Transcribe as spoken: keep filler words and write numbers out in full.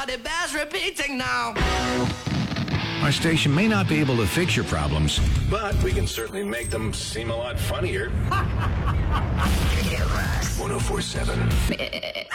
Everybody bears repeating now. Our station may not be able to fix your problems, but we can certainly make them seem a lot funnier. one oh four point seven